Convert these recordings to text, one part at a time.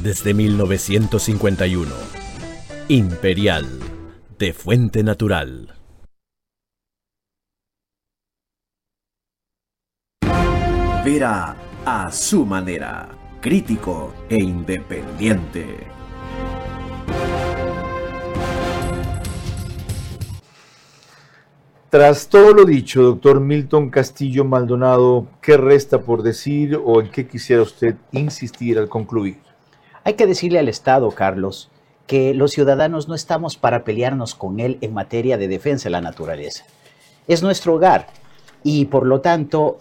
desde 1951. Imperial, de fuente natural. Vera a su manera, crítico e independiente. Tras todo lo dicho, doctor Milton Castillo Maldonado, ¿qué resta por decir o en qué quisiera usted insistir al concluir? Hay que decirle al Estado, Carlos, que los ciudadanos no estamos para pelearnos con él en materia de defensa de la naturaleza. Es nuestro hogar y, por lo tanto,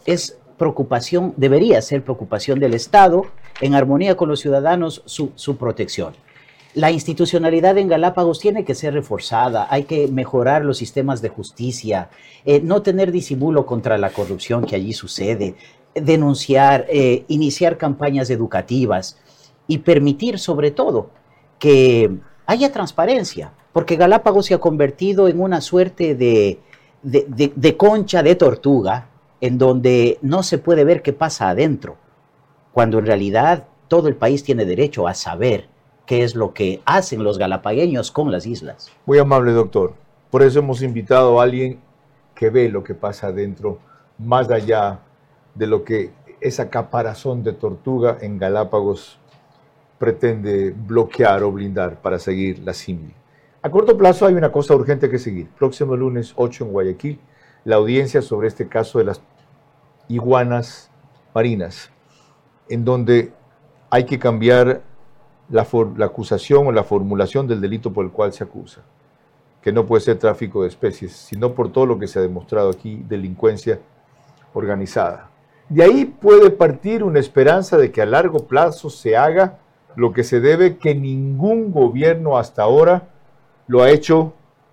debería ser preocupación del Estado, en armonía con los ciudadanos, su protección. La institucionalidad en Galápagos tiene que ser reforzada, hay que mejorar los sistemas de justicia, no tener disimulo contra la corrupción que allí sucede, denunciar, iniciar campañas educativas y permitir sobre todo que haya transparencia, porque Galápagos se ha convertido en una suerte de concha de tortuga en donde no se puede ver qué pasa adentro, cuando en realidad todo el país tiene derecho a saber qué es lo que hacen los galapagueños con las islas. Muy amable, doctor. Por eso hemos invitado a alguien que ve lo que pasa adentro, más allá de lo que esa caparazón de tortuga en Galápagos pretende bloquear o blindar para seguir la simile. A corto plazo hay una cosa urgente que seguir. Próximo lunes 8 en Guayaquil, la audiencia sobre este caso de las iguanas marinas, en donde hay que cambiar la acusación o la formulación del delito por el cual se acusa, que no puede ser tráfico de especies, sino por todo lo que se ha demostrado aquí, delincuencia organizada. De ahí puede partir una esperanza de que a largo plazo se haga lo que se debe, que ningún gobierno hasta ahora lo ha hecho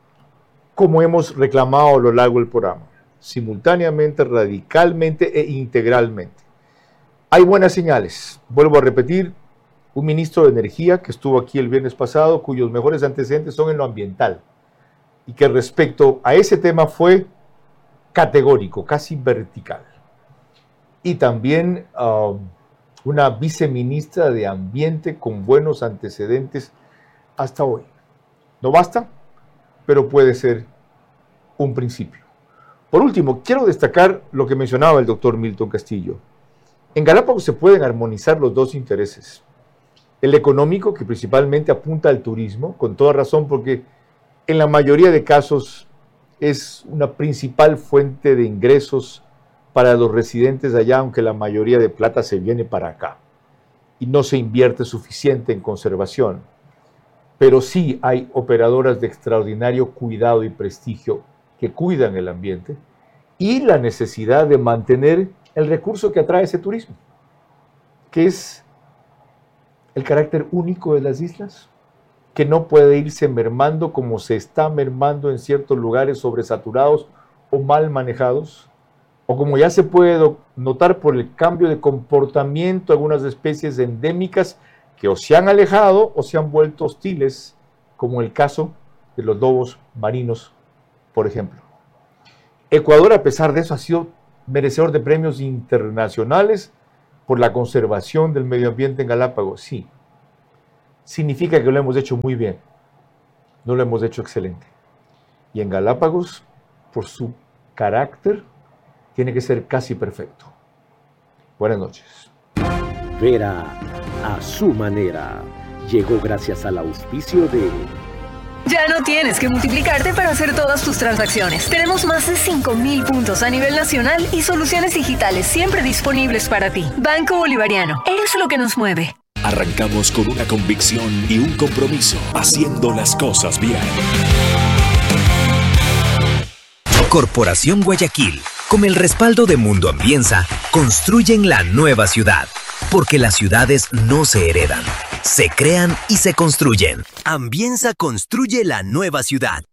como hemos reclamado a lo largo del programa, simultáneamente, radicalmente e integralmente. Hay buenas señales, vuelvo a repetir, un ministro de Energía que estuvo aquí el viernes pasado, cuyos mejores antecedentes son en lo ambiental, y que respecto a ese tema fue categórico, casi vertical. Y también una viceministra de Ambiente con buenos antecedentes hasta hoy. No basta, pero puede ser un principio. Por último, quiero destacar lo que mencionaba el doctor Milton Castillo. En Galápagos se pueden armonizar los dos intereses. El económico, que principalmente apunta al turismo, con toda razón, porque en la mayoría de casos es una principal fuente de ingresos para los residentes allá, aunque la mayoría de plata se viene para acá y no se invierte suficiente en conservación. Pero sí hay operadoras de extraordinario cuidado y prestigio que cuidan el ambiente y la necesidad de mantener el recurso que atrae ese turismo, que es el carácter único de las islas, que no puede irse mermando como se está mermando en ciertos lugares sobresaturados o mal manejados, o como ya se puede notar por el cambio de comportamiento de algunas especies endémicas que o se han alejado o se han vuelto hostiles, como el caso de los lobos marinos, por ejemplo. Ecuador, a pesar de eso, ha sido merecedor de premios internacionales por la conservación del medio ambiente en Galápagos. Sí, significa que lo hemos hecho muy bien, no lo hemos hecho excelente. Y en Galápagos, por su carácter, tiene que ser casi perfecto. Buenas noches. Vera a su manera llegó gracias al auspicio de... Ya no tienes que multiplicarte para hacer todas tus transacciones. Tenemos más de 5,000 puntos a nivel nacional y soluciones digitales siempre disponibles para ti. Banco Bolivariano, eres lo que nos mueve. Arrancamos con una convicción y un compromiso, haciendo las cosas bien. Corporación Guayaquil, con el respaldo de Mundo Ambienza, construyen la nueva ciudad. Porque las ciudades no se heredan, se crean y se construyen. Ambienza construye la nueva ciudad.